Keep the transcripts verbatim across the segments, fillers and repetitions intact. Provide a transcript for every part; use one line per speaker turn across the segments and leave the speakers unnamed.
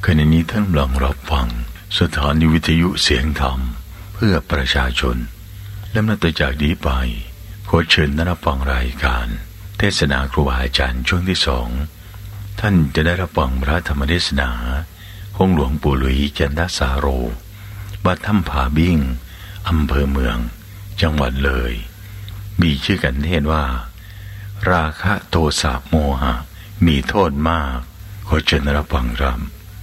ขณะนี้ท่านกำลังรับฟังสถานีวิทยุเสียงธรรมเพื่อประชาชนและนับจากนี้ไปขอเชิญรับฟังรายการเทศนาครูบาอาจารย์ช่วงที่สองท่านจะได้รับฟังพระธรรมเทศนาของหลวงปู่หลุยจันทสาโรวัดถ้ำผาบิ้งอำเภอเมืองจังหวัดเลยมีชื่อกันเทศว่าราคะโทสะโมหะมีโทษมากขอเชิญรับฟังครับ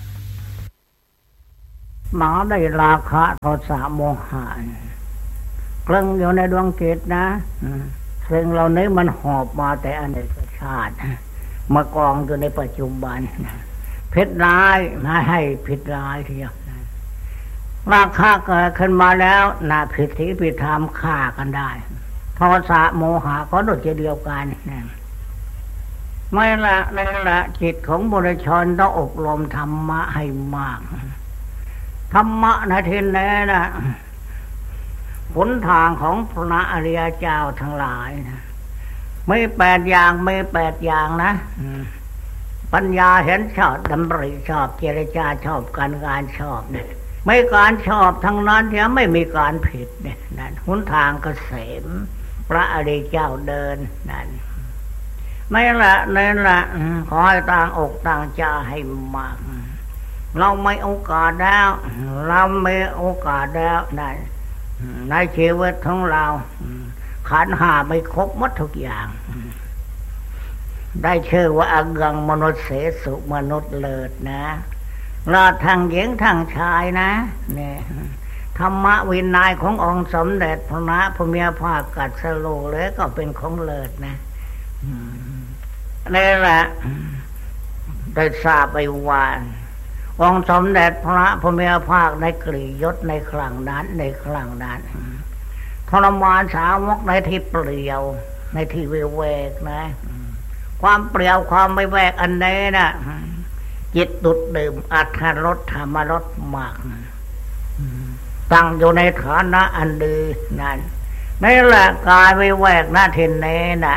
หมาได้ราคะโทสะโมหะกลึงอยู่ในดวงจิตนะซึ่งเรานี้มันหอบมาแต่อเนกชาติมากองอยู่ในปัจจุบันผิดร้ายไม่ให้ผิดร้ายทีเดียวราคะเกิดขึ้นมาแล้วน่าผิดศีลผิดธรรมฆ่ากันได้โทสะโมหะก็โดดเดียวกันไม่ละไม่ละจิตของบุรุษชนต้องอบรมธรรมะให้มากธรรมะในที่นี้นะหนทางของพระอริยเจ้าทั้งหลายนะไม่แปดอย่างไม่แปดอย่างนะปัญญาเห็นชอบดำริชอบเจรจาชอบการงานชอบเนี่ยไม่การชอบทั้งนั้นที่ไม่มีการผิดเนี่ยนั่นหนทางเกษมพระอริยเจ้าเดินนั่นไม่ละนั่นละขอให้ต่างอกต่างใจให้มากเราไม่โอกาสแล้วเราไม่โอกาสแล้วได้ในชีวิตของเราขันธ์ห้าไม่ครบหมดทุกอย่างได้ชื่อว่าอกังมนุษย์เสสุมนุษย์เลิศนะลาทางหญิงทางชายนะเนี่ยธรรมวินัยขององค์สมเด็จพระพุทธภาคกัสสโลเลยก็เป็นของเลิศนะนี่แหละได้ทราบไปว่าองค์สมเด็จพระพุทธภาคในกรียศในครั้งนั้นในครั้งนั้นทรมานสาวกในที่เปลี่ยวในที่วิเวกนะความเปลี่ยวความไม่แวกอันนี้นะจิตดุดดื่มอัตถรสธรรมรสมากตั้งอยู่ในฐานะอันดีนั่นนี่แหละกายวิเวกหน้าทินเนนะ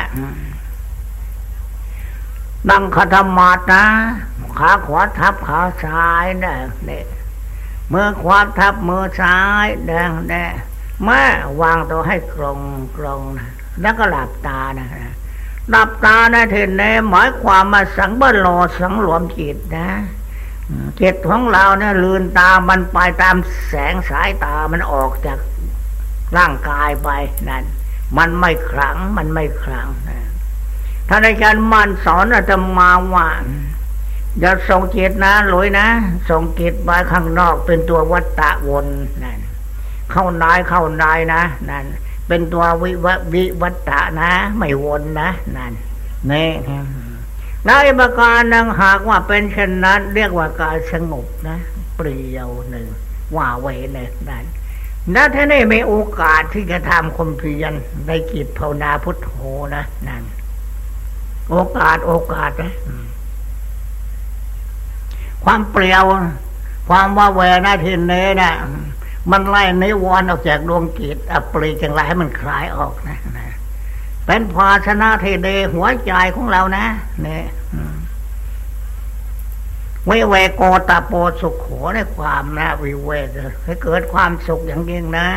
ดังคตมาตนะขาขวาทับขาซ้ายนะเนี่ยมือขวาทับมือซ้ายแดงแดงแม่วางตัวให้กลงกลงนะแล้วก็หลับตานะหลับตานะทีนี้หมายความมาสังเบลโลสังรวมจิตนะจิตของเราเนี่ยลืนตามันไปตามแสงสายตามันออกจากร่างกายไปนั่นมันไม่ขลังมันไม่ขลังนะท่านอาจารย์มั่นสอนอาตมาว่าอย่าส่งจิตนะหลุยนะส่งจิตไปข้างนอกเป็นตัววัฏฏะวนนั่นเข้านายเข้านายนะนั่นเป็นตัววิววิวัฏฏะนะไม่วนนะนั่นนี่แล้วอีกประการหนึ่งหากว่าเป็นเช่นนั้นเรียกว่ากายสงบนะเปลี่ยวหนึ่งว่าเวเลยนั่นแล้วท่านได้มีโอกาสที่จะทำความเพียรในจิตภาวนาพุทโธนะนั่นโอกาสโอกาสนะความเปลี่ยวความว่าเวนะทีนี้นะมันไล่นิวรณ์ออกจากดวงจิตอัปรีจังไรให้มันคลายออกนะนะเป็นภาชนะที่ดีหัวใจของเรานะเนี่ยวิเวกโกตาโปสุขโขในความนะวิเวกให้เกิดความสุขอย่างยิ่งนะ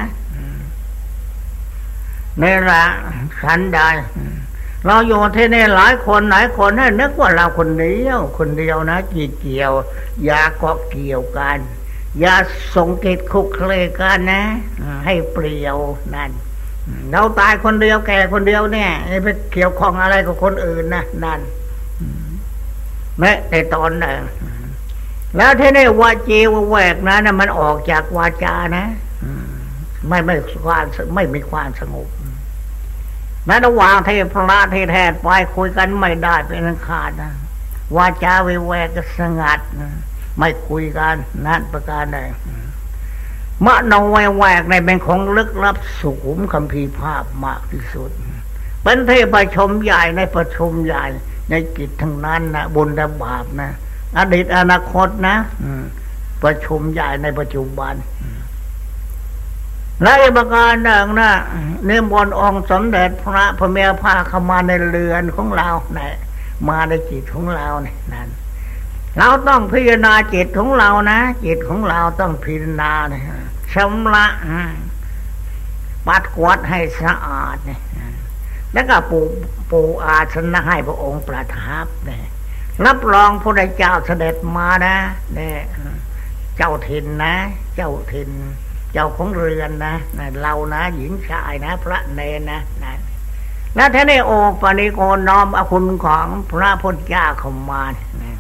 นี่แหละฉันได้เราอยู่ที่นี่หลายคนหลายคนให้นึกว่าเราคนเดียวคนเดียวนะจีเกี่ยวอย่าเกาะเกี่ยวกันอย่าส่งกิจคุกเคลกันนะให้เปลี่ยวนั่นเราตายคนเดียวแก่คนเดียวเนี่ยไปเกี่ยวข้องอะไรกับคนอื่นนะนั่นแม้ในตอนนั้นแล้วที่นี่วาจีวแวกนะนะมันออกจากวาจานะไม่ไม่ความไม่มีความสงบแม้ระหว่างที่พระที่แทนไปคุยกันไม่ได้เป็นอันขาดนะวาจาวิแวกก็สงัดไม่คุยกันนั่นประการใดมโนวิแวกในเป็นของลึกลับสุขุมคัมภีร์ภาพมากที่สุดเป็นที่ประชุมใหญ่ในประชุมใหญ่ในจิตทั้งนั้นนะบุญและบาปนะอดีตอนาคตนะประชุมใหญ่ในปัจจุบันและอีกประการหนึ่งนะนิมนต์องค์สมเด็จพระพุทธภาคเข้ามาในเรือนของเราเนี่ยมาในจิตของเราเนี่ยนั่นเราต้องพิจารณาจิตของเรานะจิตของเราต้องพิจารณานะชำระปัดกวาดให้สะอาดเนี่ยแล้วก็ปูปูอาสนะให้พระองค์ประทับเนี่ยรับรองพระเจ้าเสด็จมานะเนี่ยเจ้าถิ่นนะเจ้าถิ่นเจ้าของเรือนนะเรานะหญิงชายนะพระเนรนะนะแล้วท่านได้โอปนิโกน้อมเอาคุณของพระพุทธเจ้าเข้ามานะ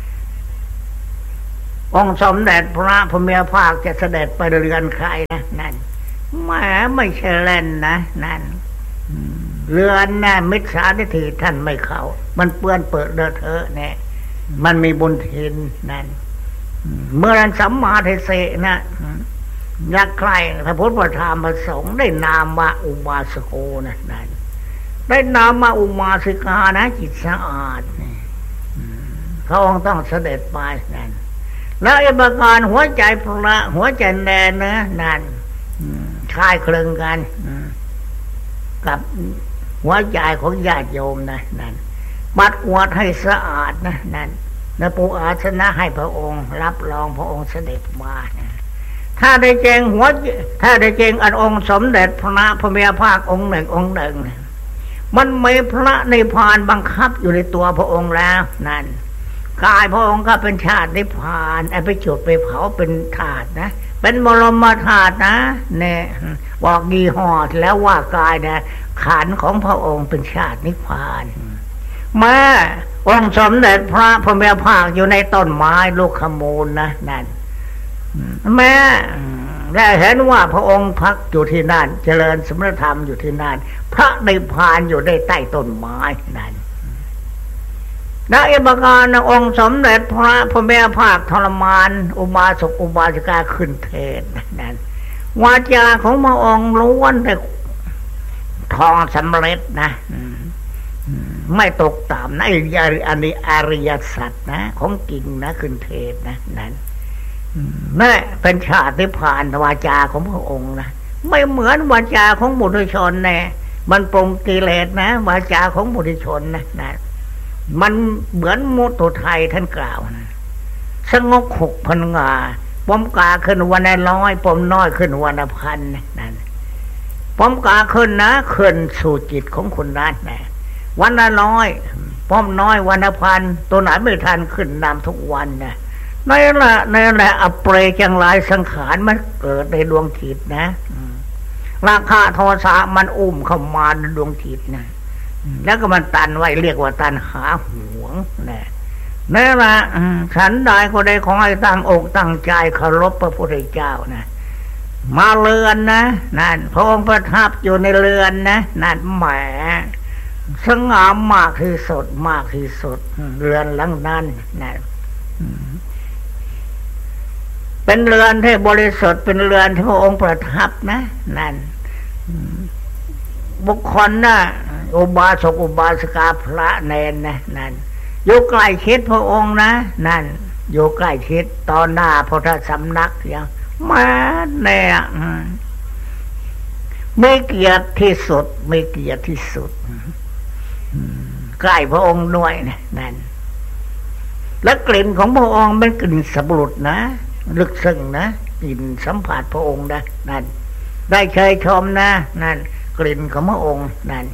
องค์สมเด็จพระพุทธเจ้าภาคจะเสด็จไปเรือนใครนะนั่นแหมไม่ใช่เล่นนะนั่นเรือนนะมิจฉาทิฏฐิท่านไม่เข้ามันเปื้อนเปิดเดอะเทอะเนี่ยมันมีบุญทินนั่นเมื่อนั้นสัมมาทิฏฐินะยักษ์ใครพระพุทธธรรมพระสงฆ์ได้นามว่าอุบาสโกนะนั่นได้นามว่าอุบาสิกานะจิตสะอาดนี่เขาต้องเสด็จไปนั่นแล้วไอ้ประการหัวใจพระหัวใจแดนนะนั่นคล้ายคลึงกันกับหัวใจของญาติโยมนะนั่นบัดกวาดให้สะอาดนะนั่นแล้วปูอาสนะให้พระองค์รับรองพระองค์เสด็จมานะถ้าได้แจงหัวถ้าได้แจงอันองค์สมเด็จพระพุทธภาคองค์หนึ่งองค์หนึ่งมันมีพระนิพพานบังคับอยู่ในตัวพระองค์แล้วนั่นกายพระองค์ก็เป็นชาตินิพพานไอ้ไปจุดไปเผาเป็นธาตุนะเป็นบรมธาตุนะเนี่ยบอกยี่ห้อแล้วว่ากายนะขันของพระองค์เป็นชาตินิพพานแม่องค์สมเด็จพระพุทธภาคอยู่ในต้นไม้ลูกขมูลนะนั่นแม่ได้เห็นว่าพระองค์พักอยู่ที่นั่นเจริญสมณธรรมอยู่ที่นั่นพระนิพพานอยู่ในใต้ต้นไม้นั่นนักอิบการนะองค์สมเด็จพระพุทธภาคทรมานอุบาสกอุบาสิกาขึ้นเทศนั่นวาจาของพระองค์ล้วนแต่ทองสำเร็จนะไม่ตกต่ำนะอันนี้อริยสัจนะของจริงนะขึ้นเทศนะนั่นนั่นเป็นชาตินิพพานวาจาของพระองค์นะไม่เหมือนวาจาของบุตุชนแน่มันปรงกิเลสนะวาจาของบุตุชนนะนะมันเหมือนมุตุไทยท่านกล่าวนะสงบหกพันงาปมกาขึ้นวันละร้อยปมน้อยขึ้นวันละพันนั่นปมกาขึ้นนะขึ้นสู่จิตของคนนั้นนะวันละร้อยปมน้อยวันละพันตัวไหนไม่ทันขึ้นนำทุกวันนะนั่นแหละนั่นแหละอเปรจังไรสังขารมันเกิดในดวงจิตนะราคะโทสะมันอุ้มเข้ามาในดวงจิตนะแล้วก็มันตันไว้เรียกว่าตันหาหวงนะนั่นแหละฉันได้ก็ได้ขอให้ตั้งอกตั้งใจเคารพพระพุทธเจ้านะมาเรือนนะนั่นพระองค์ประทับอยู่ในเรือนนะนั่นแหมสง่ามากที่สุดมากที่สุดเรือนหลังนั้นนะเป็นเรือนที่บริสุทธิ์เป็นเรือนที่พระองค์ประทับนะนั่นบุคคลนะอุบาสกอุบาสิกาพระเนรนะนั่นอยู่ใกล้ชิดพระองค์นะนั่นอยู่ใกล้ชิดตอนหน้าพระสำนักอย่างมาเนี่ยไม่เกียรติที่สุดไม่เกียรติที่สุดใกล้พระองค์ด้วยนะนั่นและกลิ่นของพระองค์เป็นกลิ่นสับปะรดนะลึกซึ้งนะกลิ่นสัมผัสพระองค์นะนั่นได้เคยชมนะนั่นกลิ่นของพระองค์นั่น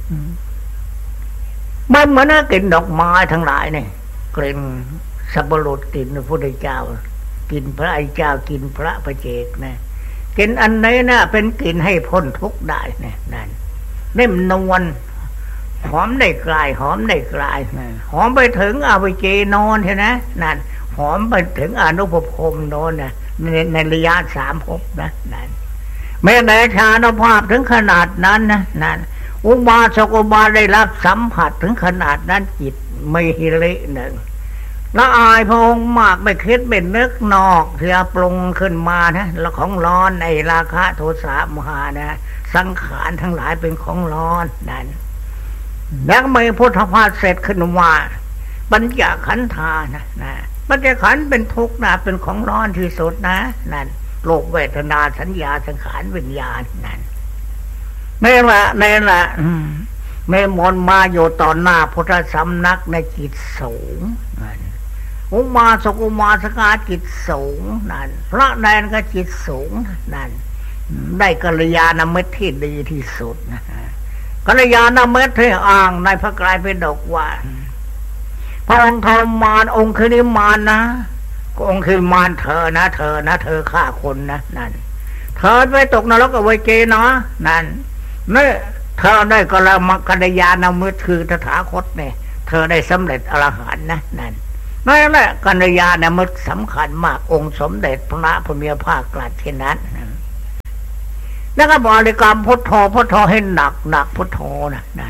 มันเหมือนกลิ่นดอกไม้ทั้งหลายเนี่ยกลิ่นสับปะรดกลิ่นพระพุทธเจ้ากลิ่นพระไอเจ้ากลิ่นพระประเจกนะกลิ่นอันนี้นะเป็นกลิ่นให้พ้นทุกข์ได้นะนั่นเน่มนวลหอมได้กลายหอมได้กลายนะหอมไปถึงอวิเจโนนใช่ไหมนั่นหอมไปถึงอนุภพพรมโนนนะในในระยะสามภพนะนั่นแม้แต่ฌานภาพถึงขนาดนั้นนะนั่นอุบาสกอุบาได้รับสัมผัสถึงขนาดนั้นจิตไม่หิริหนึ่งละอายพระองค์มากไม่คิดเป็นนึกนอกเสียปรุงขึ้นมานะแล้วของร้อนในราคะโทสะโมหะนะสังขารทั้งหลายเป็นของร้อนนั่นแล้วไม่พุทธภาสเสร็จขึ้นว่าปัญญาขันธานะนะปัญญาขันเป็นทุกข์นะเป็นของร้อนที่สุดนะนั่นโลกเวทนาสัญญาสังขารวิญญาณนั่นนี่แหละนี่แหละเมมนมาอยู่ต่อหน้าพุทธสำนักในจิตสูงอุมาสกอุมาสกาจิตสูงนั่นพระแดนก็จิตสูงนั่นได้กัลยาณมิตรที่ดีที่สุดนะกัลยาณมิตรที่อ้างในพระไตรปิฎกว่าพระองค์ทรมานองค์คือนิมานนะองค์คือมารเธอนะเธอนะเธอฆ่าคนนะนั่นเธอไปตกนรกกับไวเกนะนั่นนี่เธอได้กัลมกัลยาณมิตรคือตถาคตเนี่ยเธอได้สำเร็จอรหันต์นะนั่นนั่นแหละกัลยาณมิตรสำคัญมากองค์สมเด็จพระพุทธเจ้าภาคกลัดที่นั้นแล้วก็บริกรรมพุทโธพุทโธให้หนักหนักพุทโธนะนั่น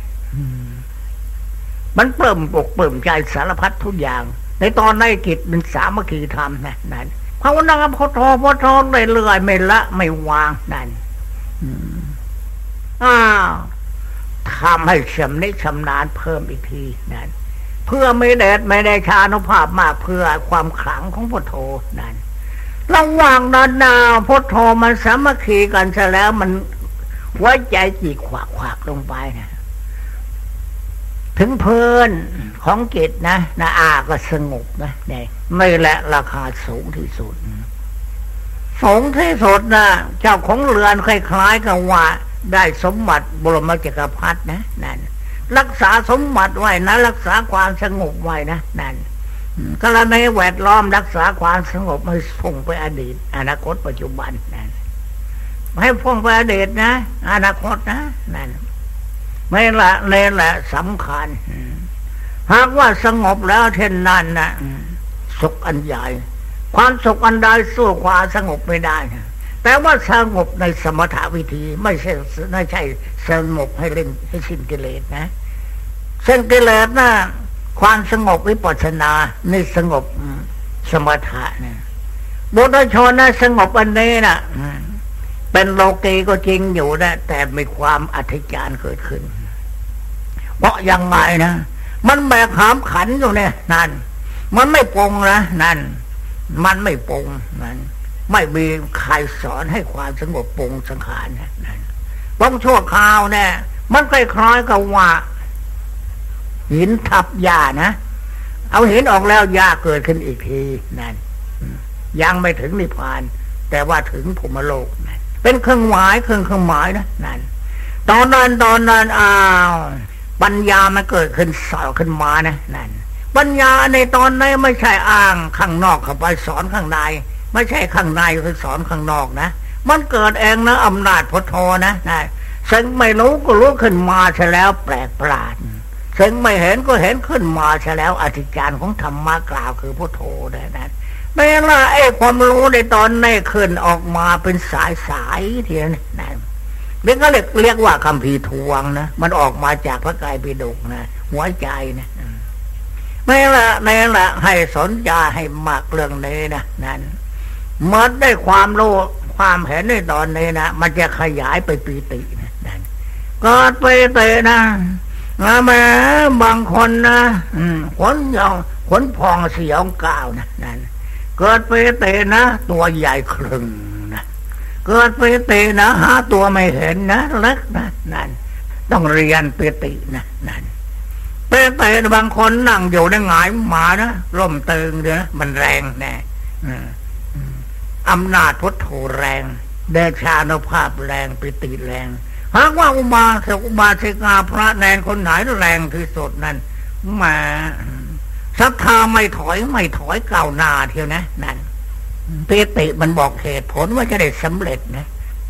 มันเปิ่มปกเปิ่มใจสารพัดทุกอย่างในตอนในกิจเป็นสามัคคีธรรมนะนั่นภาวนาพุทโธพุทโธเรื่อยๆไม่ละไม่วางนั่นอ้าวทำให้ชำนิชำนาญเพิ่มอีกทีนั่นเพื่อไม่เด็ดไม่ได้ชานุภาพมากเพื่อความขลังของพุทโธนั่นระหว่างนั้นนาพุทโธมันสามัคคีกันซะแล้วมันไว้ใจจีขวากขวากลงไปนะถึงเพลินของจิตนะนะอาก็สงบนะเนี่ยไม่แหละราคาสูงที่สุดสูงที่สุดนะเจ้าของเรือนคล้ายๆกับว่าได้สมบัติบรมจักรพรรดินะนั่นรักษาสมบัติไว้นะรักษาความสงบไว้นะนั่นกรณีแวดล้อมรักษาความสงบให้พุ่งไปอดีตอนาคตปัจจุบันนั่นให้พุ่งไปอดีตนะอนาคตนะนั่นไม่ละเลยละสำคัญหากว่าสงบแล้วเช่นนั้นนะสุขอันใหญ่ความสุขอันใดสู้ความสงบไม่ได้นะแต่ว่าสงบในสมถะวิธีไม่ใช่ไม่ใช่สงบให้เล่นให้สิ้นกิเลสนะสิ้นกิเลสนะความสงบวิปัสสนาในสงบสมถะนะบุตรชนนะสงบอันนี้นะเป็นโลกีก็จริงอยู่นะแต่มีความอธิจารเกิดขึ้นเพราะยังไงนะมันแบกหามขันอยู่เนี่ยนั่นมันไม่ปรงนะนั่นมันไม่ปรงนั่นไม่มีใครสอนให้ความสงบปรงสังขารนะนั่นปรงชั่วคราวเนี่ยมันคล้ายๆกับว่าหินทับหญ้านะเอาหินออกแล้วหญ้าเกิดขึ้นอีกทีนั่นยังไม่ถึงนิพพานแต่ว่าถึงพรหมโลกนั่นเป็นเครื่องหมายเครื่องเครื่องหมายนะนั่นตอนนั้นตอนนั้นอ้าวปัญญามันเกิดขึ้นสอนขึ้นมานะนั่นปัญญาในตอนนี้ไม่ใช่อ้างข้างนอกเข้าไปสอนข้างในไม่ใช่ข้างในคือสอนข้างนอกนะมันเกิดเองนะอำนาจพุทโธนะนั่นซึ่งไม่รู้ก็รู้ขึ้นมาซะแล้วแปลกประหลาดซึ่งไม่เห็นก็เห็นขึ้นมาซะแล้วอธิการของธรรมะกล่าวคือพุทโธนะนั่นไม่ละไอ้ความรู้ในตอนนี้ขึ้นออกมาเป็นสายสายทีนี้นั่นเรียกก็เรียกเรียกว่าคัมภีร์ทวงนะมันออกมาจากพระไตรปิฎกนะหัวใจนะไม่ละไม่ละให้สนใจให้มากเรื่องนี้นะนั่นเมื่อได้ความรู้ความเห็นในตอนนี้นะมันจะขยายไปปีตินะนั่นก็ปีตินะนะแม้บางคนนะขนยองขนพองเสียงก้าวนะนั่นเกิดปีตินะตัวใหญ่ครึ่งนะเกิดปีตินะหาตัวไม่เห็นนะเล็กนะนั่นต้องเรียนปีตินะนั่นปีติบางคนนั่งอยู่ในหงายหมานะร่มตึงเด้อมันแรงแน่อำนาจพุทโธแรงเดชานุภาพแรงปีติแรงหากว่าอุมาเสกอุบาสิกาพระแนนคนไหนแรงที่สุดนั้นแหมศรัทธาไม่ถอยไม่ถอยก้าวหน้าเที่ยวนะนั่นปีติมันบอกเหตุผลว่าจะได้สำเร็จนะ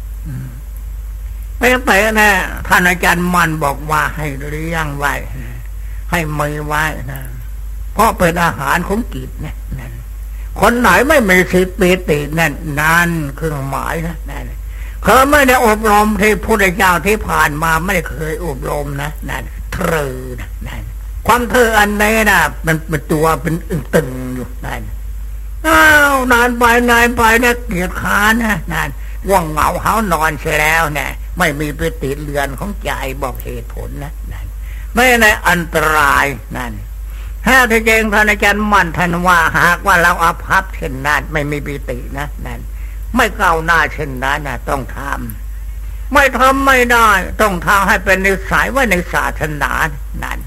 ปีตินะท่านอาจารย์มันบอกว่าให้เลี้ยงไว้ให้มีไว้นะเพราะเป็นอาหารของจิตนะนั่นคนไหนไม่มีสิทธิปีตินั่นนั่นเครื่องหมายนะนั่นเขาไม่ได้อบรมที่พุทธเจ้าที่ผ่านมาไม่เคยอบรมนะนั่นเทอนะนั่นความเธออันนี้นะมันเป็นตัวเป็นอึ่งตึงอยู่นั่นอ้าวนานไปนานไปเนี่ยเกียจค้านนะนั่นว่างเหงาเฮานอนเสียแล้วเนี่ยไม่มีไปติดเรือนของใจบอกเหตุผลนะนั่นไม่ในอันตรายนั่นถ้าที่จริงท่านอาจารย์มั่นท่านว่าหากว่าเราอภัพเช่นนั้นไม่มีปิตินะนั่นไม่ก้าวหน้าเช่นนั้นนะต้องทำไม่ทำไม่ได้ต้องทำให้เป็นนิสัยไว้ในศาสนานั่น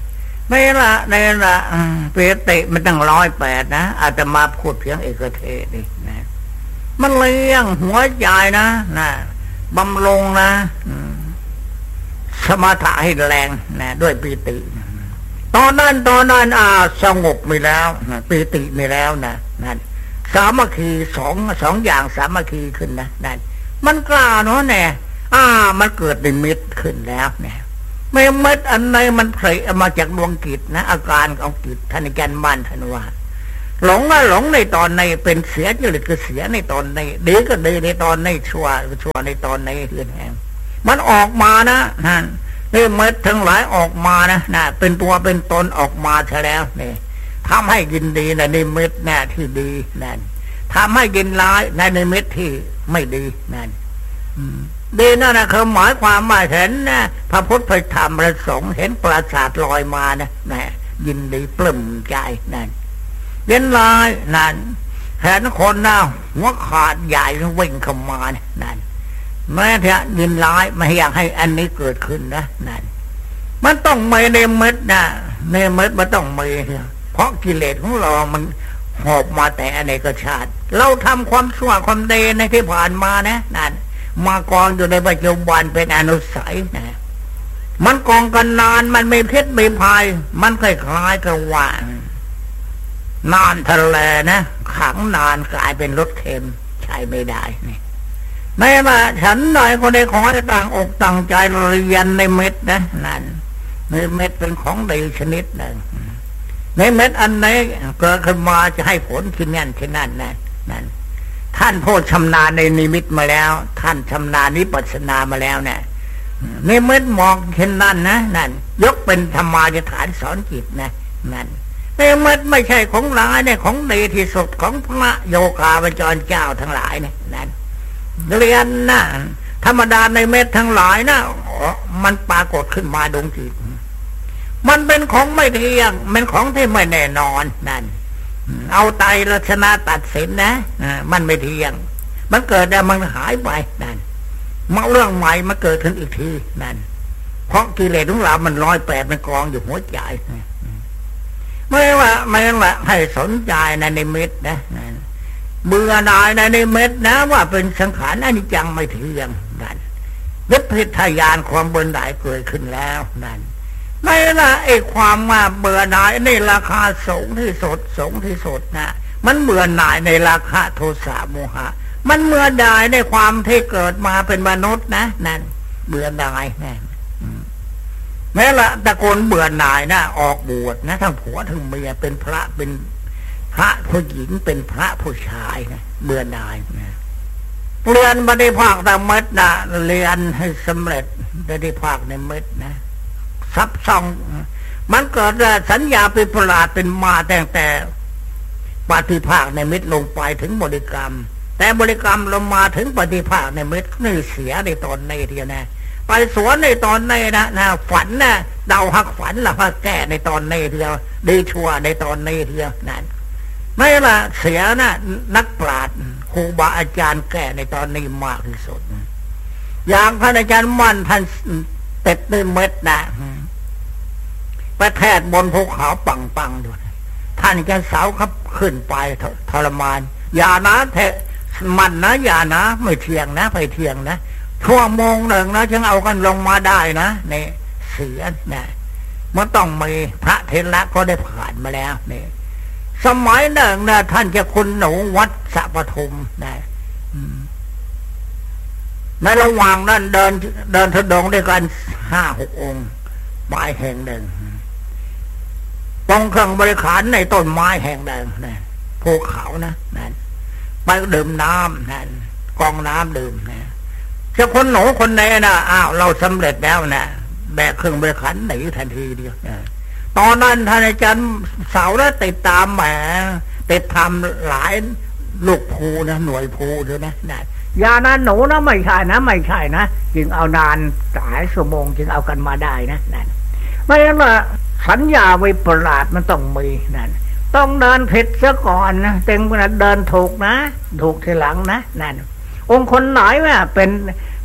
นี่ละนี่ละปีติมันตั้งร้อยแปดนะอาตมาพูดเพียงเอกเทศนี่นะมันเลี้ยงหัวใจนะนะบำรุงนะสมถะให้แรงนะด้วยปีติตอนนั้นตอนนั้นอ่าสงบมีแล้วนะปีติมีแล้วนะนั่นสามัคคีสองสองอย่างสามัคคีขึ้นนะนั่นมันกล้าเนาะเนี่ยอ่ามันเกิดนิมิตขึ้นแล้วเนี่ยไม่เม็ดอันไหนมันเผยมาจากดวงจิตนะอาการของจิตท่านแกนบ้านท่านว่าหลงก็หลงในตอนในเป็นเสียจริตก็เสียในตอนในดีก็ดีในตอนในชั่วชั่วในตอนในเฮือนแห่งมันออกมานะนั่นนี่เม็ดทั้งหลายออกมานะนะเป็นตัวเป็นตนออกมาซะแล้วนี่ทำให้กินดีในนิมิตแน่ที่ดีนั่นทำให้กินร้ายในนิมิตที่ไม่ดีนั่นดีนั่นนะคือหมายความว่าเห็นนะพระพุทธพระธรรมพระสงฆ์เห็นปราสาทลอยมานะนะยินดีปลื้มใจนั่นเย็นร้ายนั่นเห็นคนนะหัวขาดใหญ่วิ่งเข้ามานะนั่นแม้แต่ยินร้ายไม่อยากให้อันนี้เกิดขึ้นนะนั่นมันต้องมีในเม็ดนะในเม็ดมันต้องมีเพราะกิเลสของเรามันหอบมาแต่อเนกชาติเราทำความชั่วความดีในที่ผ่านมานะนั่นมากองอยู่ในปัจจุบันเป็นอนุสัยนะมันกองกันนานมันไม่เพชรไม่พายมันคล้ายๆกับว่านานทะเลนะขังนานกลายเป็นรถเค็มใช้ไม่ได้นี่ไม่มาฉันหน่อยคนใดขอให้ต่างอกต่างใจเรียนในเม็ดนะนั่นในเม็ดเป็นของดีชนิดหนึ่งในเม็ดอันนี้เกิดขึ้นมาจะให้ผลที่นั่นที่นั่นนะนั่นท่านผู้ชำนาญในนิมิตมาแล้วท่านชำนาญนิพพานามาแล้วเนี่ยนิมิตมองเช่นนั้นนะนั่นยกเป็นธรรมาธิฐานสอนจิตนะนั่นนิมิตไม่ใช่ของร้ายเนี่ยของดีที่สุดของพระโยคาวจรเจ้าทั้งหลายเนี่ยนั่นเรียนนะธรรมดาในเม็ดทั้งหลายนะมันปรากฏขึ้นมาดวงจิตมันเป็นของไม่เที่ยงเป็นของที่ไม่แน่นอนนั่นเอาไตรลักษณะตัดสินนะมันไม่เที่ยงมันเกิดแล้วมันหายไปนั่นมาเรื่องใหม่มาเกิดขึ้นอีกทีนั่นเพราะกิเลสของเรามันร้อยแปดมันกองอยู่หัวใจไม่ว่าไม่ว่าให้สนใจในนิมิตนะเบื่อหน่ายในนิมิตนะว่าเป็นสังขารอนิจจังไม่เที่ยงนั่นยึดพิทยานความเบื่อหน่ายเกิดขึ้นแล้วนั่นไม่ละไอ้ความว่าเบื่อหน่ายในราคาสูงที่สุดสูงที่สุดนะมันเบื่อหน่ายในราคาโทสะโมหะมันเบื่อหน่ายในความที่เกิดมาเป็นมนุษย์นะนั่นเบื่อหน่ายนั่นแม้ละตะโกนเบื่อหน่ายนะออกบวชนะทั้งผัวทั้งเมียเป็นพระเป็นพระผู้หญิงเป็นพระผู้ชายนะเบื่อหน่ายนะเรียนมาได้ภาคตามเม็ดนะเรียนให้สำเร็จได้ภาคในเม็ดนะซับซ้อนมันเกิดสัญญาเป็นประหลาดเป็นมาแต่แต่ปฏิภาคในมิตรลงไปถึงบริกรรมแต่บริกรรมลงมาถึงปฏิภาคในมิตรนี่เสียในตอนในเดียวนะไปสวนในตอนในนะนะฝันนะเดาหักฝันละหักแก่ในตอนในเดียวดีชั่วในตอนในเดียวนั่นไม่ละเสียนะนักปราชญ์ครูบาอาจารย์แก่ในตอนนี้มากที่สุดอย่างพระอาจารย์มั่นท่านเต็ดด้วยเม็ดนะไปแทดบนภูเขาปังปังด้วยท่านแกเสาครับขึ้นไปทรมานอย่านะเทมันนะอย่านะไม่เที่ยงนะไปเที่ยงนะชั่วโมงหนึ่งนะจึงเอากันลงมาได้นะนี่เสียนะมันต้องมีพระเทระก็ได้ผ่านมาแล้วนี่สมัยหนึ่งนะท่านจะคุณหนูวัดสะปทุมนะในระหว่างนั้นเดินเดินทุดงด้วยกันห้าหกองค์ไม้แห่งหนึ่งตรงเครื่องบริขารในต้นไม้แห่งหนึ่งนะภูเขานะนั่นไปดื่มน้ำนั่นกองน้ำดื่มนะจะคนหนูคนไหนนะอ้าวเราสำเร็จแล้วนะแบกเครื่องบริขารหนีทันทีเดียวนะตอนนั้นท่านอาจารย์เสาแล้วติดตามแหมติดทำหลายลูกภูนะหน่วยภูด้วยนะนั่นยานั้นหนูนะไม่ใช่นะไม่ใช่นะจึงเอานานหลายชั่วโมงจึงเอากันมาได้นะนั่นไม่งั้นว่าสัญญาไว้ประหลาดมันต้องมีนั่นต้องเดินผิดซะก่อนนะเต็งเดินถูกนะถูกทีหลังนะนั่นองค์คนไหนว่าเป็น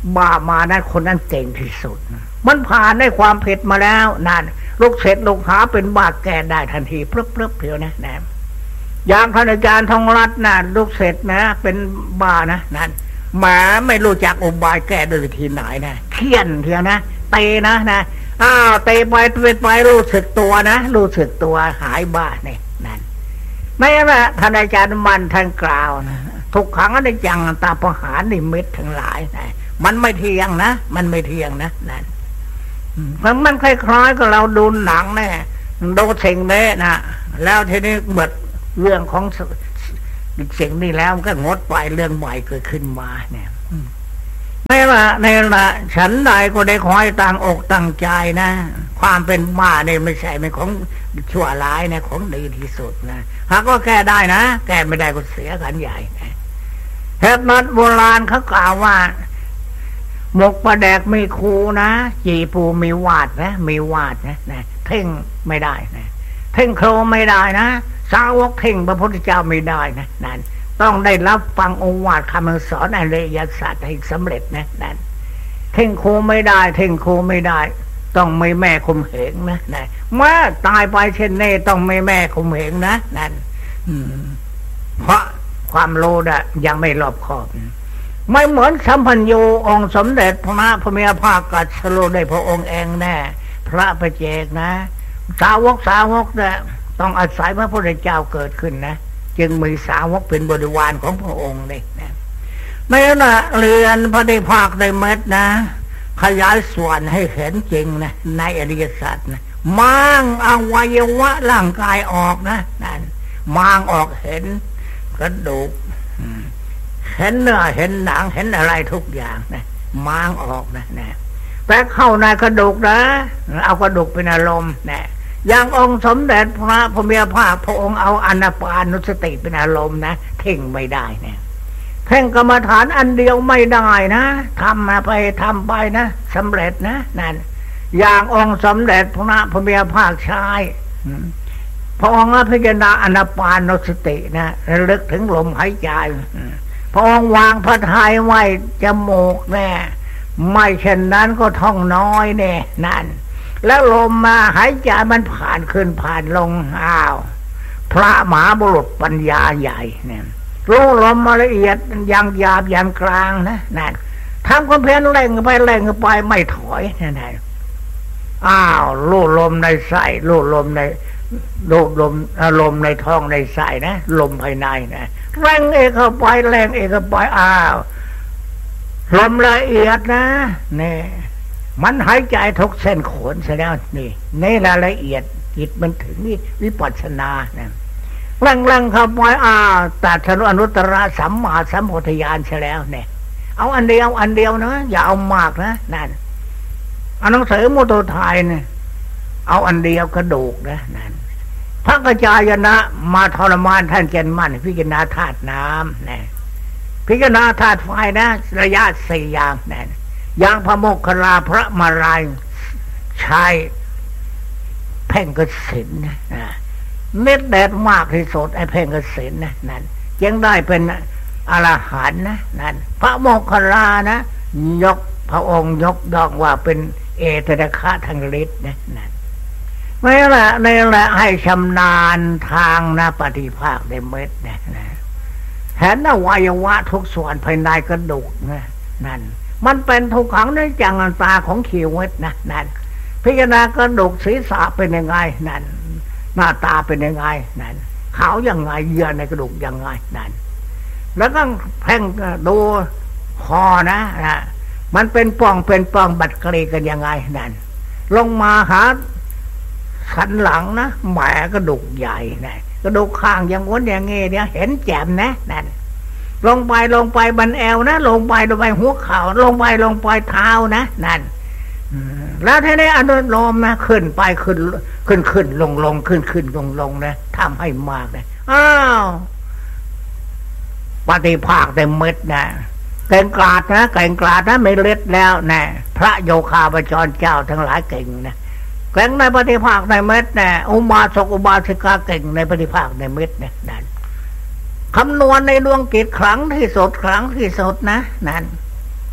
บ้ามานั้นคนนั้นเก่งที่สุดมันผ่านได้ความเผ็ดมาแล้วนั่นลูกเสร็จลูกหาเป็นบ้าแก่ได้ทันทีเพลิบเพลิบเพียวนะนะอย่างท่านอาจารย์ทองรัตน์นะลูกเสร็จนะเป็นบ้านะนั่นหมาไม่รู้จักอุบายแก้ด้วยวิธีไหนนะเคี่ยนเพียวนะเตะนะนะอ้าวเตะไปเตะไปรู้สึกตัวนะรู้สึกตัวหายบ้าเนี่ยนั่นไม่ละท่านอาจารย์มันท่านกล่าวนะทุกครั้งได้จังตาประหารนิมิตทั้งหลายนะมันไม่เที่ยงนะมันไม่เที่ยงนะนั่นมันมันคล้ายๆกับเราดูหนังเนี่ยดูสิ่งนี้นะแล้วทีนี้เมื่อเรื่องของสิ่งนี้แล้วก็งดไปเรื่องใหม่เกิดขึ้นมาเนี่ยในละในละฉันใดก็ได้คอยตั้งอกตั้งใจนะความเป็นบ้าเนี่ยไม่ใช่เป็นของชั่วร้ายนะของดีที่สุดนะหากก็แก้ได้นะแก้ไม่ได้ก็เสียกันใหญ่นะเหตุนั้นโบราณเขากล่าวว่าหมกปลาแดกมีคูนะจีปูมีวาดนะมีวาดนะนะเพ่งไม่ได้นะเพ่งโครไม่ได้นะสาวกเพ่งพระพุทธเจ้าไม่ได้นะนั่นต้องได้รับฟังองค์วาดคำสอนอริยสัจให้สำเร็จนะนั่นเพ่งโคไม่ได้เพ่งโคไม่ได้ต้องไม่แม่คมเหงนะนะเมื่อตายไปเช่นนี้ต้องไม่แม่คมเหงนะนั่นเพราะความโลภะยังไม่รอบคอบไม่เหมือนสัมพันโยองค์สมเด็จพระพุทธภาคกัสโลได้พระองค์เองแน่พระประเจกนะสาวกสาวกนะต้องอาศัยพระพุทธเจ้าเกิดขึ้นนะจึงมีสาวกเป็นบริวารของพระองค์เลยนะไม่ละเรียนพระได้ภาคได้เม็ดนะขยายส่วนให้เห็นจริงนะในอริยสัจนะมางอวัยวะร่างกายออกนะนั่นมางออกเห็นกระดูกเห็นเนื้อเห็นหนังเห็นอะไรทุกอย่างนะมางออกนะนะแต่เข้าในกระดูกนะเอากระดูกเป็นอารมณ์นะอย่างองค์สมเด็จพระพุทธภาคพระองค์เอาอนาปานุสติเป็นอารมณ์นะเพ่งไม่ได้นะเพ่งกรรมฐานอันเดียวไม่ได้นะทำมาไปทำไปนะสำเร็จนะนั่นอย่างองค์สมเด็จพระพุทธภาคชายพระองค์พิจารณาอนาปานุสตินะระลึกถึงลมหายใจพระองค์วางพระทัยไว้จมูกแน่ไม่เช่นนั้นก็ท้องน้อยแน่นั่นแล้วลมมาหายใจมันผ่านขึ้นผ่านลงอ้าวพระมหาบุรุษปัญญาใหญ่เนี่ยรู้ลมมาละเอียดอย่างหยาบอย่างกลางนะนั่นทำความเพียรเร่งไปเร่งไปไม่ถอยนั่นอ้าวรู้ลมในไส้รู้ลมในรู้ลมอารมณ์ในท้องในไส้นะลมภายในนะแรงเอกเข้าไปแรงเอกเข้าไปอ้าวลมละเอียดนะนี่มันหายใจทุกเส้นขนเสียแล้วนี่นี่รายละเอียดจิตมันถึงนี่วิปัสสนานะแรงแรงเข้าไปอ้าวตัดสนุอนุตตรสัมมาสัมโพธิญาณเสียแล้วเนี่ยเอาอันเดียวอันเดียวนะอย่าเอามากนะนั่นเอาหนังสือโมโตไทยเนี่ยเอาอันเดียวกระดูกนะนั่นพระกจายนะมาทรมานท่านเจนมั่นพิจารณาธาตุน้ำนะพิจารณาธาตุไฟนะระยะสี่อย่างนั่นอย่างพระโมคคัลลาพระมารายชายเพ่งกสิณนะเม็ดแดดมากที่สุดไอ้เพ่งกสิณนะนั่นยังได้เป็นอรหันต์นะนั่นพระโมคคัลลานะยกพระองค์ยกย่องว่าเป็นเอตระคะทางฤทธิ์นะนั่นไม่ละในละให้ชำนาญทางนะปฏิภาคในเม็ดนะนะเห็นอวัยวะทุกส่วนภายในกระดูกนะนั่นมันเป็นทุกขังในจังตาของชีวิตนะนั่นพิจารณากระดูกศีรษะเป็นยังไงนั่นหน้าตาเป็นยังไงนั่นขาวยังไงเยื่อในกระดูกยังไงนั่นแล้วก็เพ่งดูคอนะนะมันเป็นป่องเป็นป่องบัดกรีกันยังไงนั่นลงมาหาสันหลังนะแหมกระดูกใหญ่นะกระดูกข้างอย่างง้นอย่างงี้เนี่ยเห็นแจ่มนะนั่นลงไปลงไปบันแอวนะลงไปลงไปหัวเข่าลงไปลงไปเท้านะนั่นแล้วทีนี้อนุโลมนะขึ้นไปขึ้นขึ้นขึ้นลงลงขึ้นขึ้นลงลงนะทำให้มากนะอ้าวปฏิภาคได้เม็ดนะเก่งกาจนะเก่งกาจนะไม่เล็ดแล้วนะพระโยคาปจรเจ้าทั้งหลายเก่งนะเก่งในปฏิภาคในเม็ดนะอุบาสกอุบาสิกาเก่งในปฏิภาคในเม็ดนะนั่นคำนวณในดวงจิตครั้งที่สุดครั้งที่สุดนะนั่น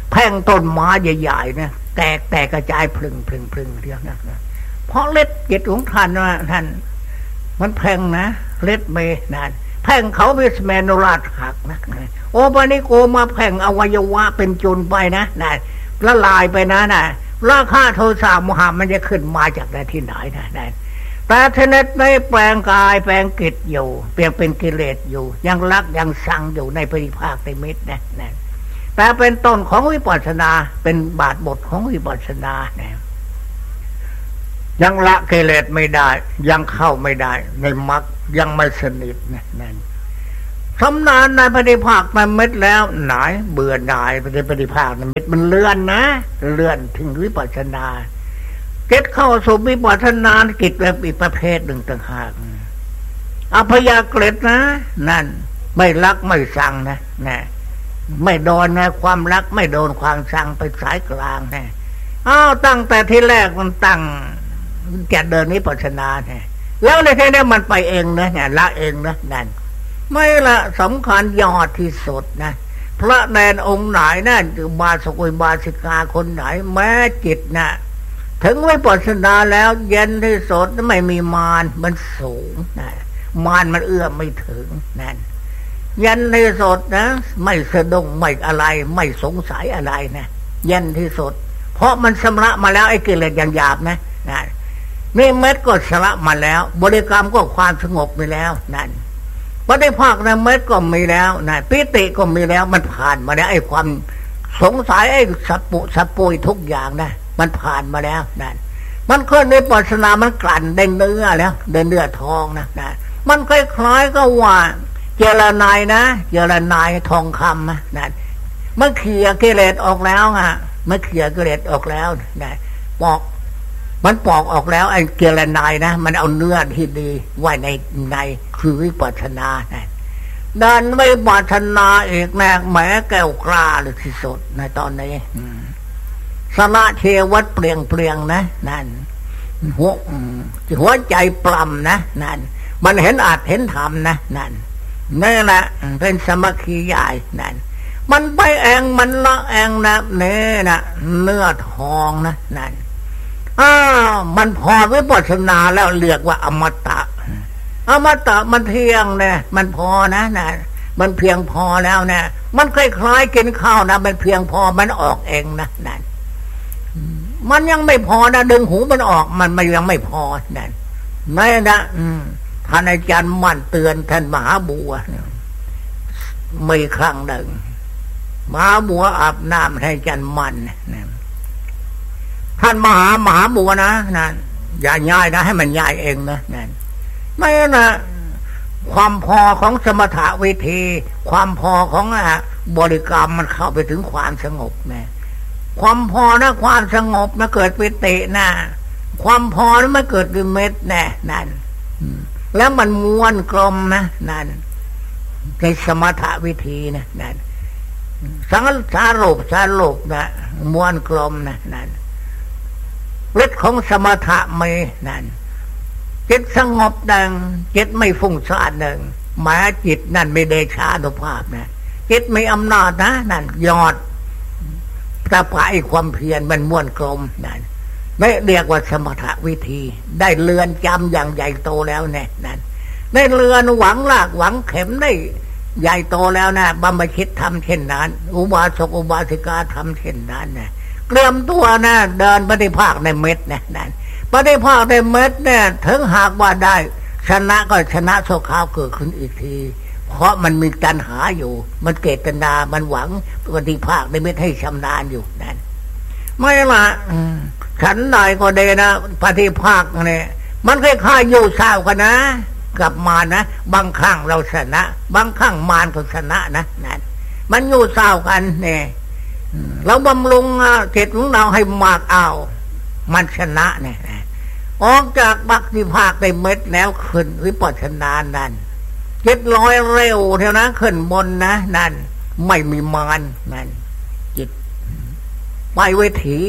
แพ่งต้นไม้ใหญ่ๆนะแตกแตกกระจายพลึงพลึงพลึงเดียวนะเพราะเล็ดเกตของท่านว่าท่านมันแพ่งนะเล็ดเมนั่นแพ่งเขาเวสแมนราชหักนะโอ้ปานิโกมาแพ่งอวัยวะเป็นจุนไปนะนั่นละลายไปนะน่ะราคาโทสะโมหะมันจะขึ้นมาจากไหนที่ไหนนะนั่นแต่เทเนตไม่แปลงกายแปลงกิจอยู่เปลี่ยนเป็นกิเลสอยู่ยังรักยังชังอยู่ในปริภาคในมิตรนะนั่นแต่เป็นต้นของวิปัสสนาเป็นบาทบทของวิปัสสนาเนี่ยยังละกิเลสไม่ได้ยังเข้าไม่ได้ในมรรคยังไม่สนิทนะนั่นสำนานในปฏิภาคในเม็ดแล้วหนายเบื่อหน่ายในปฏิภาคในเม็ดมันเลื่อนนะเลื่อนถึงวิปัสสนาเก็ตเข้าสู่วิปัสสนากิจแบบอีกประเภทหนึ่งต่างหากอภยากฤตนะนั่นไม่รักไม่ชังนะนะไม่โดนนะความรักไม่โดนความชังไปสายกลางนะอ้าวตั้งแต่ที่แรกมันตั้งจะเดินวิปัสสนาเนี่ยแล้วในที่นี้มันไปเองนะเนี่ยละเองนะนั่นไม่ละสำคัญยอดที่สุดนะพระแดนองค์ไหนนั่นบาสกุลบาสิกาคนไหนแม้จิตนะถึงวิปัสสนาแล้วเย็นที่สุดไม่มีมารมันสูงนะมารมันเอื้อมไม่ถึงนั่นเย็นที่สุดนะไม่สะดุ้งไม่อะไรไม่สงสัยอะไรนะเย็นที่สุดเพราะมันชำระมาแล้วไอ้กิเลสอย่างหยาบนะนั่นนี่เม็ดก็ชำระมาแล้วบริกรรมก็ความสงบไปแล้วนั่นปฏิภาคในเม็ดก็มีแล้วนั่นปิติก็มีแล้วมันผ่านมาแล้วไอ้ความสงสัยไอ้สัปปุสัปปุยทุกอย่างนะมันผ่านมาแล้วนั่นมันเคยในปัสสนามันกลั่นได้เนื้อแล้วได้เนื้อทองนะนะมันคล้ายๆก็ว่าเจรนายนะเจรนายทองคำนะนั่นมันเขี่ยกิเลสออกแล้วอ่ะมันเขี่ยกิเลสออกแล้วนะปอกมันปอกออกแล้วไอ้เจรนายนะมันเอาเนื้อที่ดีไว้ในในคือวิปัสสนานะดันวิปัสสนาเอกแม่แม้แก้วกล้าเลยที่สุดในตอนนี้สนะเทวัตเปลี่ยงเปลี่ยงนะนั่นหัวหัวใจปลำนะนั่นมันเห็นอาจเห็นธรรมนะนั่นนี่แหละเป็นสมัคคีใหญ่นั่นมันไปเองมันละเองนะนี่นะเนื้อทองนะนั่นอ้าวมันพอวิปัสสนาแล้วเรียกว่าอมตะอมตะมันเที่ยงเนี่ยมันพอนะนะมันเพียงพอแล้วเนี่ยมันคล้ายๆกินข้าวนะมันเพียงพอมันออกเองนะนั่นมันยังไม่พอนะดึงหูมันออกมันมันยังไม่พอนั่นไม่นะท่านอาจารย์มั่นเตือนท่านมหาบัวมีครั้งหนึ่งมหาบัวอาบน้ำให้อาจารย์มั่นท่านมหามหาบัวนะนั่นอย่าย้ายนะให้มันย้ายเองนะนั่นไม่นะความพอของสมถะวิธีความพอของบริกรรมมันเข้าไปถึงความสงบนะความพอนะความสงบนะเกิดปิตินะความพอนะไม่เกิดเป็นเม็ดแน่นั่นแล้วมันม้วนกลมนะนั่นในสมถะวิธีนะนั่นสังสารโลกสารโลกนะม้วนกลมนะนั่นฤทธิ์ของสมถะไม่นั่นจิตสงบดังจิตไม่ฟุ้งซ่านหนึ่งหมายจิตนั่นไม่เดชานุภาพนะจิตไม่อำนาจนะนั่นยอดตะปายความเพียรมันม้วนกลมนั่นไม่เรียกว่าสมถะวิธีได้เรือนจำอย่างใหญ่โตแล้วแน่นั่นได้เรือนหวังลากหวังเข็มได้ใหญ่โตแล้วนะบำเพ็ญทำเช่นนั้นอุบาสกอุบาสิกาทำเช่นนั้นนะเตรียมตัวนะเดินปฏิภาคในเม็ดนะนั่นปฏิภาคในเม็ดเนี่ยถึงหากว่าได้ชนะก็ชนะโชคขาวเกิดขึ้นอีกทีเพราะมันมีตัณหาอยู่มันเกตนามันหวังปฏิภาคในเม็ดให้ชำนาญอยู่นั่นไม่ละฉันใดก็ได้นะปฏิภาคเนี่ยมันคล้ายๆอยู่เศร้ากันนะกลับมานะบางครั้งเราชนะบางครั้งมารก็ชนะนะนั่นมันอยู่เศร้ากันเนี่ยเราบำรุงจิตของเราให้มากเอามันชนะเนี่ยออกจากบักติภาคในเม็ดแล้วขึ้นวิปัสสนานั่นเจ็ดร้อยเร็วเท่านั้นขึ้นบนนะนั่นไม่มีมารนั่นจิตไปเวที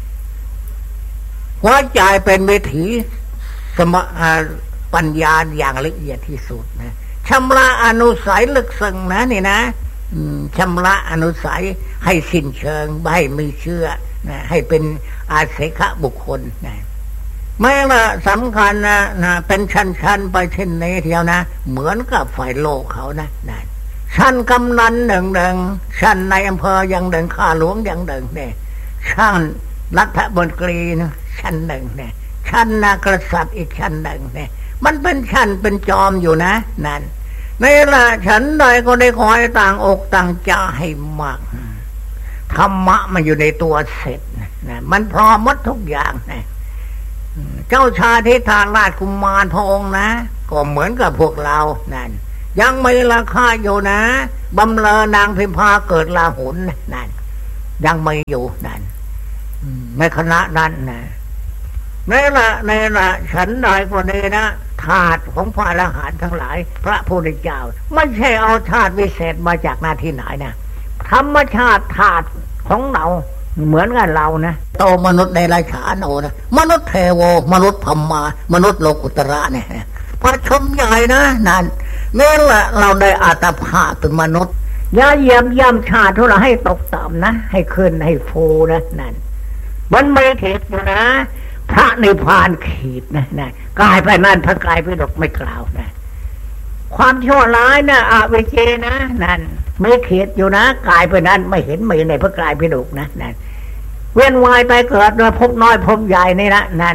หัวใจเป็นเวทีสมปัญญาอย่างละเอียดที่สุดนะชำระอนุสัยลึกซึ้งนะนี่นะชำระอนุสัยให้สิ้นเชิงไม่ให้มีเชื่อนะให้เป็นอาเสขบุคคลนะแม้ละสำคัญนะนะเป็นชั้นๆไปเช่นนี้เทียวนะเหมือนกับฝ่ายโลกเขานะนะชั้นกำนันหนึ่งหนึ่งชั้นในอำเภออย่างหนึ่งข้าหลวงอย่างหนึ่งเนี่ยชั้นรัฐมนตรีนะชั้นหนึ่งเนี่ยชั้นนากษัตริย์อีกชั้นหนึ่งเนี่ยมันเป็นชั้นเป็นจอมอยู่นะนั่นในละฉันใดก็ได้คอยต่างอกต่างใจให้มากธรรมะมันอยู่ในตัวเสร็จนะมันพร้อมหมดทุกอย่างนะเจ้าชายทิธาราชกุมารพระองค์นะก็เหมือนกับพวกเรานั่นยังมีราคาอยู่นะบำเรอนางพิมพาเกิดลาหุนนั่นยังไม่อยู่นั่นในคณะนั้นนะในละในละฉันใดก็ดีนะธาตุของพระอรหันต์ทั้งหลายพระพุทธเจ้าไม่ใช่เอาธาตุวิเศษมาจากหน้าที่ไหนนะธรรมชาติธาตุของเราเหมือนกันเรานะโตมนุษย์ในราชาโนนะมนุษย์เทโวมนุษย์พมามนุษย์โลกุตระเนี่ยพระชมใหญ่นะนั่นนี่แหละเราได้อัตภาพเป็นมนุษย์อย่าเยี่ยมย่ำชาติทุเราให้ตกต่ำนะให้ขึ้นให้ฟูนะนั่นมันไม่เข็ดอยู่นะพระนิพพานขีดนะนะกายไปนั่นพระกายไปดกไม่กล่าวนะความชั่วร้ายนะอวิเจนะนั่นไม่เข็ดอยู่นะกายไปนั่นไม่เห็นไม่ในพระกายไปดกนะนั่นเวียนวายไปเกิดโดยพบน้อยพบใหญ่นี่ละนั่น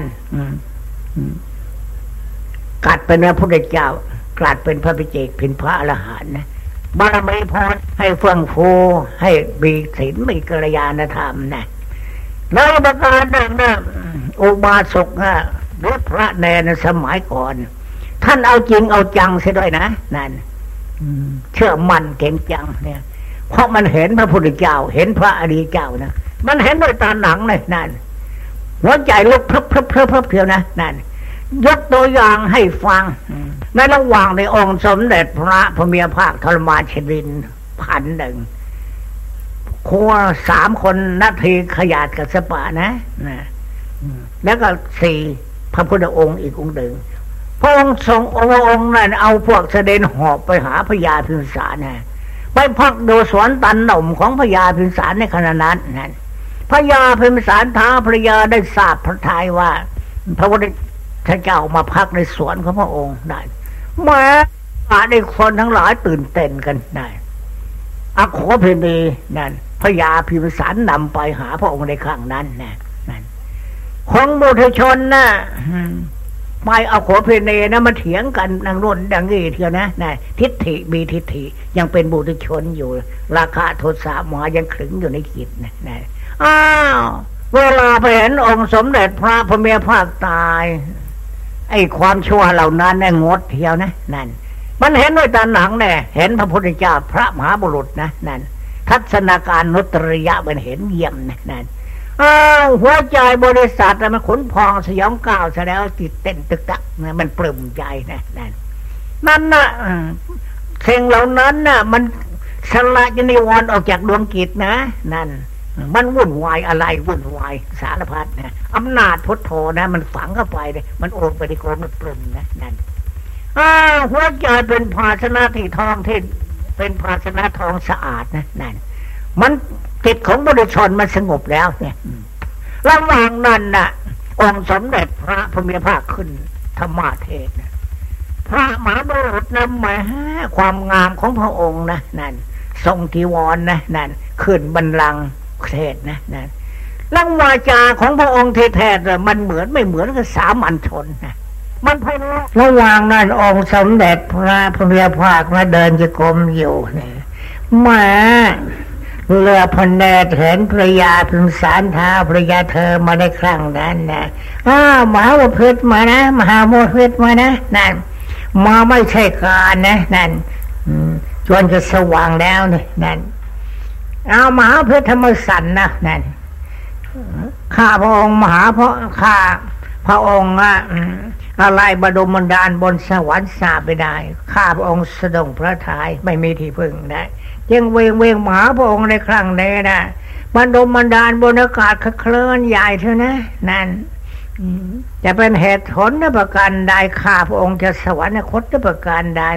กัดเป็นพระพุทธเจ้ากัดเป็นพระปิเจกเป็นพระอรหันต์นะบารมีพรให้เฟื่องฟูให้มีศีลมีกัลยาณธรรมนะแล้วประการหนึ่งนะอุบาสกนะหรือพระแนนสมัยก่อนท่านเอาจริงเอาจังเสียด้วยนะนั่นเชื่อมั่นเก่งจังเนี่ยเพราะมันเห็นพระพุทธเจ้าเห็นพระอริยเจ้านะมันเห็นด้วยตาหนังเลยนั่นหัวใจลุกพรึบพรึบพรึบพรึบเพียวนะนั่นยกตัวอย่างให้ฟังในระหว่างในองค์สมเด็จพระพระเมียภาคทรมานชรินพันหนึ่งครัวสามคนนาทีขยาดกับสปะนะนะแล้วก็สี่พระพุทธองค์อีกองค์หนึ่งพระองค์ทรงองค์นั้นเอาพวกเสด็จหอบไปหาพญาพิมสารนะไปพักดูสวนตันหน่มของพญาพิมสารในขณะนั้นนั่นพญาพิมสารท้าพระยาได้ทราบพระทัยว่าพระพุทธเจ้ามาพักในสวนของพระองค์ได้แม้ได้คนทั้งหลายตื่นเต้นกันได้อโคเพนีนั่นพญาพิมสารนำไปหาพระองค์ในครั้งนั้นนะนั่นของบุตรชนนะไม่เอาโขเพเนนะมาเถียงกันนางร่นดังนี้เทียวนะนะทิฏฐิมีทิฏฐิยังเป็นบุตรชนอยู่ราคาโทสะหมายังขึงอยู่ในจิตนะนะอ้าวเวลาไปเห็นองค์สมเด็จพระพระเมียภาคตายไอ้ความชั่วเหล่านั้นเนี่ยงดเทียวนะนั่นมันเห็นด้วยตาหนังเนี่ยเห็นพระพุทธเจ้าพระมหาบุรุษนะนั่นทัศนาการนุตริยะมันเห็นเยี่ยมนะนั่นอ้าวหัวใจบริษัทมันขนพองสยองก้าวซะแล้วติดเต้นตึกตักนะมันปลื้มใจนะนั่นนั่นนะสิ่งเหล่านั้นน่ะมันสละจะนิวรณ์ออกจากดวงจิตนะนั่นมันวุ่นวายอะไรวุ่นวายสารพัดนะอำนาจพุทโธนะมันฝังเข้าไปเลยมันโอนไปในกรมมันปลื้มนะนั่นอ้าวหัวใจเป็นภาชนะที่ทองที่เป็นภาชนะทองสะอาดนะนั่นมันจิตของบุรุษชนมันสงบแล้วเนี่ยระหว่างนั้นน่ะองค์สมเด็จพระพระเมียภาคขึ้นธรรมเทศน์พระมหาบุรุษนำมาความงามของพระองค์นะนั่นทรงจีวร นะนั่นขึ้นบัลลังก์เทศน์นะนั่นลังวาจาของพระองค์เทศน์มันเหมือนไม่เหมือนกับสามัญชนนะมันไพเราะระหว่างนั้นองค์สมเด็จพระพระเมียภาคมาเดินจะกรมอยู่เนี่ยมาเรือพเนตรเห็นพระยาพิมสารท้าพระยาเธอมาได้ครั้งนั้นนะอ้าวมหาวิพิตมานะมหาโมพิตมานะนั่นมาไม่ใช่การนะนั่นจนจะสว่างแล้วนี่นั่นเอามหาพิธรรมสันนะนั่นข้าพระองค์มหาเพราะข้าพระองค์อะอะไรบดมบันดาลบนสวรรค์สาบไปได้ข้าพระองค์สะดงพระทัยไม่มีที่พึ่งได้จึงเวงเวงมหาพระองค์ในครั้งนี้นะบรรดมบันดาลบนอากาศเคลื่อนใหญ่เท่านะนั่นจะเป็นเหตุผลในประการใดข้าพระองค์จะสวรรคตในประการใด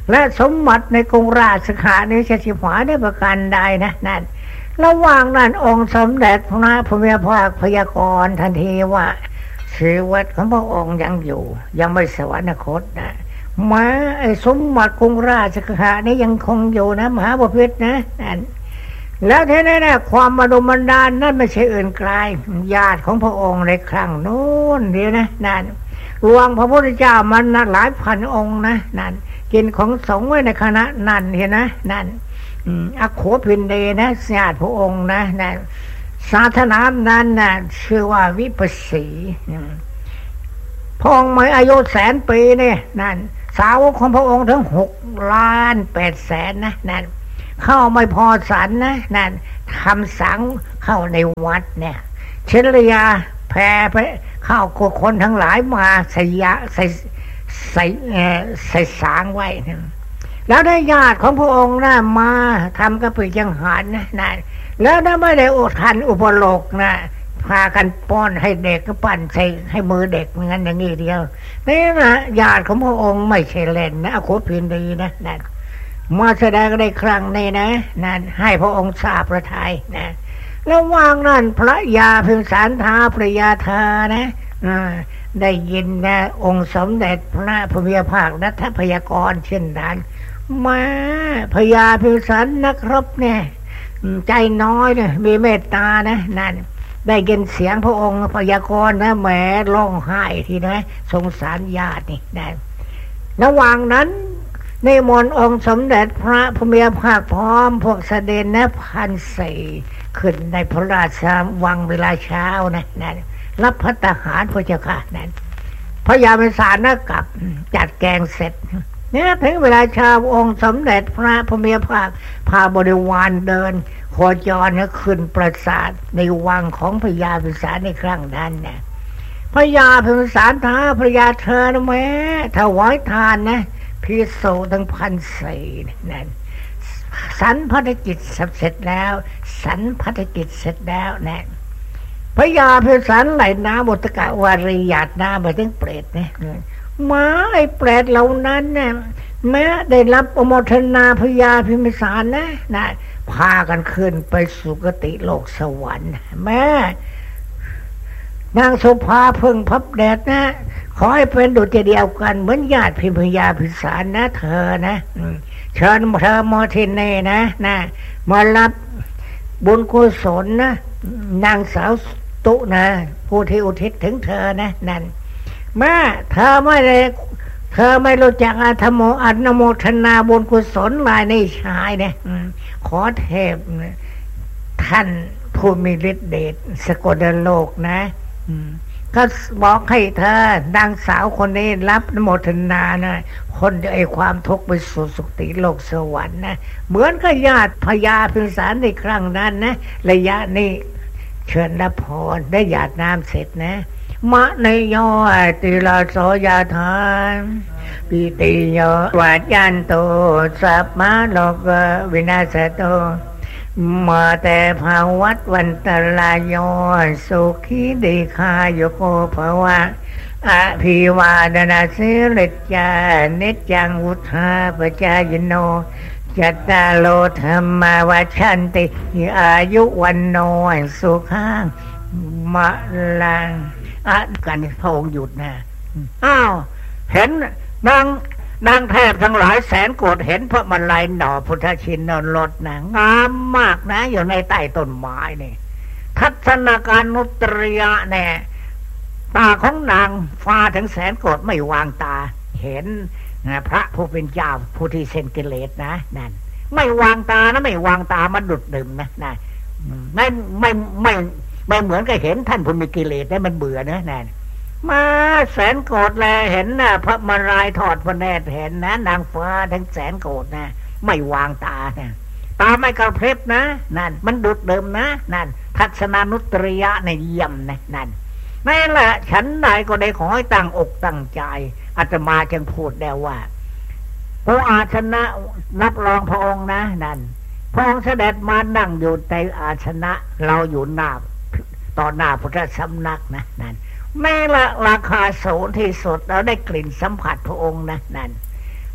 และสมบัติในกรุงราชคฤห์นี้จะสิหาได้ประการใดนะนั่นระหว่างนั้นองค์สมเด็จพระพุทธภาคพยากรณ์ทันทีว่าชีวิตของพระองค์ยังอยู่ยังไม่สวรรคตนะมาไอ้สมบัติกรุงราชคฤห์นี้ยังคงอยู่นะมหาบพิตรนะนั่นแล้วทีนี้นะความมาดมบันดาลนั่นไม่ใช่อื่นไกลญาติของพระองค์ในครั้งโน้นเดียวนะนั่นรวมพระพุทธเจ้ามันนะหลายพันองค์นะนั่นกินของสงฆ์ไว้ในคณะนั่นเห็นนะนั่นอโขพินเดนะญาติพระองค์นะนั่นศาสนานั้นนะชื่อว่าวิปัสสีพระองค์มีอายุแสนปีเนี่ยนั่นสาวกของพระองค์ถึงหกล้านแปดแสนนะนั่นเข้าไม่พอสันนะนั่นทำสังเข้าในวัดเนี่ยเชลยาแผ่ไปเข้าคนทั้งหลายมาใส่ยะใส่ใส่ใส่สางไว้แล้วได้ญาติของพระองค์นะมาทำกระปิจังหันนะนั่นแล้วถ้าไม่ได้อุทันอุปโลกนะพากันป้อนให้เด็กก็ปั่นใส่ให้มือเด็กงั้นอย่างนี้เดียวนี่นะญาติของพระองค์ไม่ใช่เล่นนะอโคพินดีนะนั่นมาแสดงได้ครั้งนี้นะนั่นให้พระองค์ทราบพระทัยนะแล้วว่างนั่นพระยาพิมสารทาพระยาธานะได้ยินนะองค์สมเด็จพระพุทธภาคนัทพยากรณ์เช่นนั้นมาพญาพิมสารนักรบเนี่ยใจน้อยเนี่ยมีเมตตานะนั่นได้ยินเสียงพระองค์พยากรณ์นะแหมร้องไห้ทีนะสงสารญาตินี่นะระหว่างนั้นในมนต์องค์สมเด็จพระพุทธภาคพร้อมพวกเสด็จนะพันสี่ขึ้นในพระราชวังเวลาเช้านะนั่นรับภัตตาหารพระเจ้าค่ะนั่นพระยาพิมสารนะกลับจัดแกงเสร็จเนี่ยถึงเวลาเช้าองค์สมเด็จพระพุทธภาคพาบริวารเดินโคจรนะขึ้นปราสาทในวังของพระยาพิมสารในครั้งนั้นนะพระยาพิมสารท้าพระยาเธอนะแม่ถวายทานนะพิโสทั้งพันสี่นั่นสันพัฒกิจเสร็จแล้วสันพัฒกิจเสร็จแล้วนั่นพระยาพิมสารไหลน้ำบทกะวารีหยาดน้ำไปถึงเปรตนะมาไอ้เปรตเหล่านั้นเนี่ยแม้ได้รับอโมทนาพระยาพิมสารนะนะพากันขึ้นไปสุคติโลกสวรรค์แม่นางโสภาเพิ่งพับแดดนะขอให้เป็นดุจเดียวกันเหมือนญาติพิมพยาพิสารนะเธอนะเชิญเธอมาที่นี่นะนะมารับบุญกุศลนะนางสาวตุนะผู้ที่อุทิศถึงเธอนะนั่นแม่เธอไม่ได้เธอไม่รู้จักอาธโมอนุโมทนาบุญกุศลลายในชายเนี่ยขอเทพท่านผู้มีฤทธิ์เดชสกลโลกนะก็บอกให้เธอนางสาวคนนี้รับอนุโมทนานะคนไอ้ความทุกข์ไปสู่สุคติโลกสวรรค์นะเหมือนกับญาติพญาพิมสารในครั้งนั้นนะระยะนี้เชิญรับพรได้หยาดน้ำเสร็จนะมะในยอติลาโสยาทานปิติโยวัจยันโตสัพพะโลกวินาศโตมาแต่ภาวัตวันตรายโยสุขีดีคาโยโกภวะอภิวาดนาสิริจานิจังวุธาปจายโนจัตตาโลธรรมาวัชันติอายุวันโนสุขังมะลังอ่ะกันพระองค์หยุดนะอ้าวเห็นนางนางแทบทั้งหลายแสนโกรธเห็นพระมาลัยหน่อพุทธชินรสนะงามมากนะอยู่ในใต้ต้นไม้นี่ทัศนาการนุตริยะแน่ตาของนางฟ้าถึงแสนโกรธไม่วางตาเห็นนะพระผู้เป็นเจ้าผู้ที่เซนกิเลสนะนั่นไม่วางตานะไม่วางตามันดุดดื่มนะนะไม่ไม่ไม่ไม่เหมือนกับเห็นท่านผู้มีกิเลสได้มันเบื่อนะนั่นมาแสนโกรธแลเห็นนะพระมารายทอดพระเนตรเห็นนะนางฟ้าทั้งแสนโกรธนะไม่วางตานะตาไม่กระพริบนะนั่นมันดุดเดิมนะนั่นทัศนานุตริยะในเยี่ยมนะนั่นนั่นแหละฉันใดก็ได้ขอให้ตั้งอกตั้งใจอาตมาจึงพูดแล้วว่าพระอาสนะนับรองพระองค์นะนั่นพระองค์เสด็จมานั่งอยู่ในอาสนะเราอยู่หน้าต่อหน้าพุทธสำนักนะนั่นแม้ละราคาสูงที่สุดเราได้กลิ่นสัมผัสพระองค์นะนั่น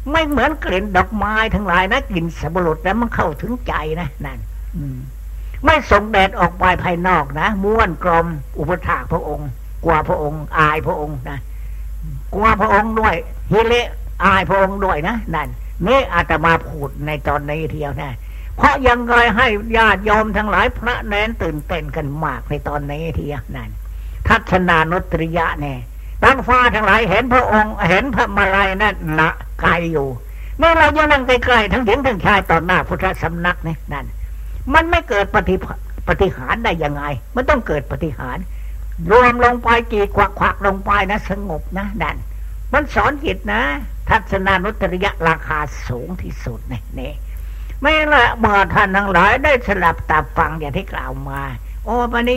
ไม่เหมือนกลิ่นดอกไม้ทั้งหลายนะกลิ่นสับปะรดแล้วมันเข้าถึงใจนะนั่นไม่ส่งแดดออกไปภายนอกนะม้วนกลมอุปถากพระองค์กลัวพระองค์อายพระองค์นะกลัวพระองค์ด้วยฮิเลอายพระองค์ด้วยนะนั่นนี่อาตมาพูดในตอนนี้เที่ยวนะเพราะยังไงให้ญาติโยมทั้งหลายพระแนนตื่นเต้นกันมากในตอนนี้เที่ยวนั่นทัศนานุตริยะเนี่ยตั้งฟ้าทั้งหลายเห็นพระองค์เห็นพระมาลัยนั่นละไกลอยู่เมื่อเรายังนั่งใกล้ๆทั้งหญิงทั้งชายต่อหน้าพุทธสำนักเนี่ยนั่นมันไม่เกิดปฏิปฏิหารได้ยังไงมันต้องเกิดปฏิหารรวมลงไปจีกวักควักลงไปนะสงบนะนั่นมันสอนจิตนะทัศนานุตริยะราคาสูงที่สุดเนี่ยนี่ไม่ละเมื่อท่านทั้งหลายได้สลับตับฟังอย่างที่กล่าวมาโอ้ปณิ